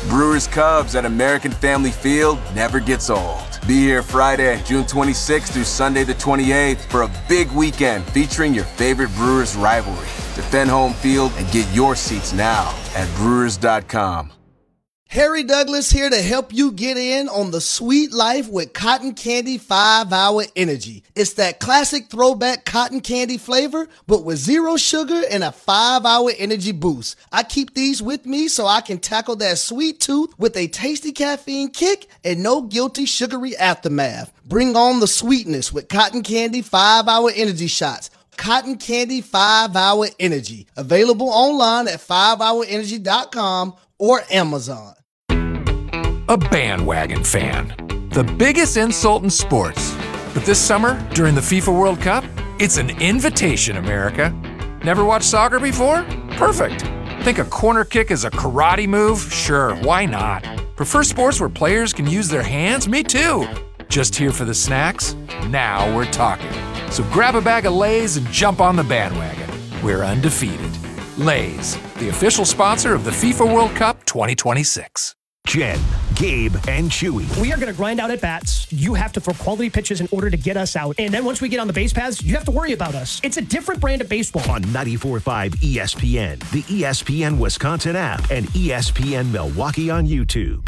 Brewers Cubs at American Family Field never gets old. Be here Friday, June 26th through Sunday the 28th for a big weekend featuring your favorite Brewers rivalry. Defend home field and get your seats now at Brewers.com. Harry Douglas here to help you get in on the sweet life with Cotton Candy 5-Hour Energy. It's that classic throwback cotton candy flavor, but with zero sugar and a 5-hour energy boost. I keep these with me so I can tackle that sweet tooth with a tasty caffeine kick and no guilty sugary aftermath. Bring on the sweetness with Cotton Candy 5-Hour Energy Shots. Cotton Candy 5-Hour Energy. Available online at 5hourenergy.com or Amazon. A bandwagon fan. The biggest insult in sports. But this summer, during the FIFA World Cup, it's an invitation, America. Never watched soccer before? Perfect. Think a corner kick is a karate move? Sure, why not? Prefer sports where players can use their hands? Me too. Just here for the snacks? Now we're talking. So grab a bag of Lay's and jump on the bandwagon. We're undefeated. Lay's, the official sponsor of the FIFA World Cup 2026. Jen, Gabe, and Chewy. We are going to grind out at bats. You have to throw quality pitches in order to get us out. And then once we get on the base paths, you have to worry about us. It's a different brand of baseball. On 94.5 ESPN, the ESPN Wisconsin app, and ESPN Milwaukee on YouTube.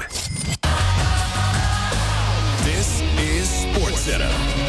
This is SportsCenter.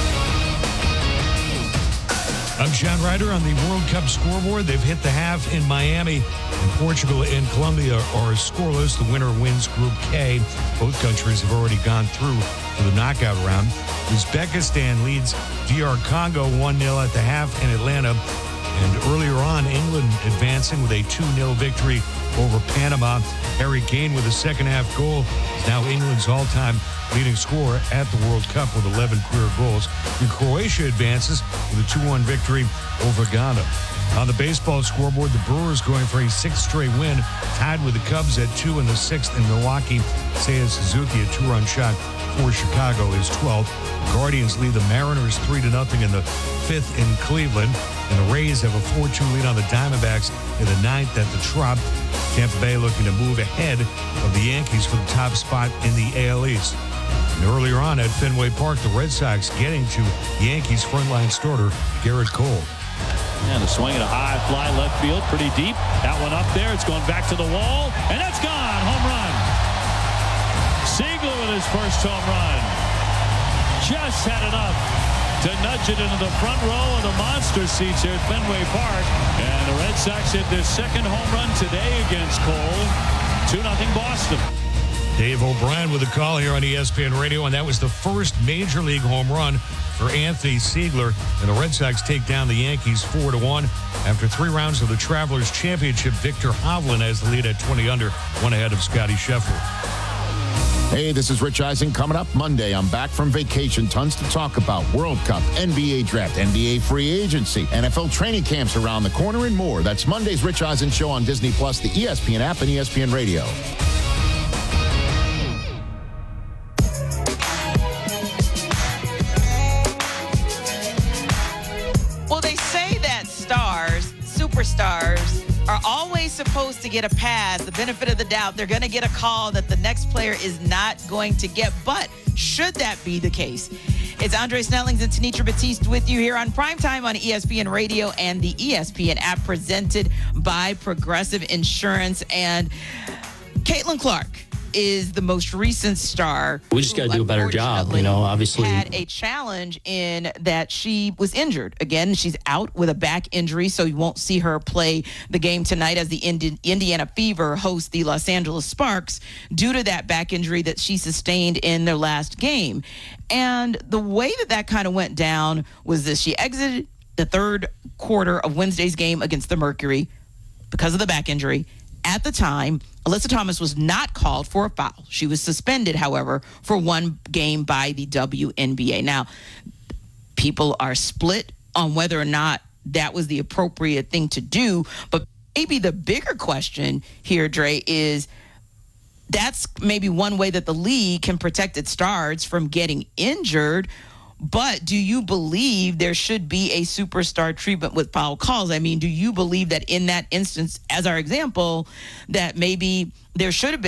I'm John Ryder on the World Cup scoreboard. They've hit the half in Miami, and Portugal and Colombia are scoreless. The winner wins Group K. Both countries have already gone through to the knockout round. Uzbekistan leads DR Congo 1-0 at the half in Atlanta. And earlier on, England advancing with a 2-0 victory over Panama. Harry Kane with a second-half goal is now England's all-time leading scorer at the World Cup with 11 career goals. And Croatia advances with a 2-1 victory over Ghana. On the baseball scoreboard, the Brewers going for a sixth straight win, tied with the Cubs at 2 in the sixth in Milwaukee. Seiya Suzuki, a two-run shot for Chicago, is 12th. Guardians lead the Mariners 3-0 in the fifth in Cleveland. And the Rays have a 4-2 lead on the Diamondbacks in the ninth at the Trop. Tampa Bay looking to move ahead of the Yankees for the top spot in the AL East. And earlier on at Fenway Park, the Red Sox getting to Yankees frontline starter Garrett Cole. And a swing and a high fly left field, pretty deep. That one up there, it's going back to the wall, and that's gone. Home run. Seigler with his first home run. Just had enough to nudge it into the front row of the monster seats here at Fenway Park. And the Red Sox hit their second home run today against Cole. 2-0 Boston. Dave O'Brien with a call here on ESPN Radio, and that was the first Major League home run for Anthony Seigler. And the Red Sox take down the Yankees 4-1. After 3 rounds of the Travelers Championship, Victor Hovland has the lead at 20 under, one ahead of Scotty Scheffler. Hey, this is Rich Eisen. Coming up Monday, I'm back from vacation. Tons to talk about. World Cup, NBA Draft, NBA Free Agency, NFL training camps around the corner, and more. That's Monday's Rich Eisen Show on Disney+, the ESPN app, and ESPN Radio. Well, they say that superstars, are always supposed to get a pass, the benefit of the doubt. They're going to get a call that the next player is not going to get. But should that be the case? It's Andre Snellings and Tenitra Batiste with you here on Primetime on ESPN Radio and the ESPN app, presented by Progressive Insurance. And Caitlin Clark is the most recent star. We just got to do a better job, obviously. Had a challenge in that she was injured. Again, she's out with a back injury, so you won't see her play the game tonight as the Indiana Fever host the Los Angeles Sparks due to that back injury that she sustained in their last game. And the way that kind of went down was this. She exited the third quarter of Wednesday's game against the Mercury because of the back injury. At the time, Alyssa Thomas was not called for a foul. She was suspended, however, for one game by the WNBA. Now, people are split on whether or not that was the appropriate thing to do, but maybe the bigger question here, Dre, is that's maybe one way that the league can protect its stars from getting injured. But do you believe there should be a superstar treatment with foul calls? I mean, do you believe that in that instance, as our example, that maybe there should have been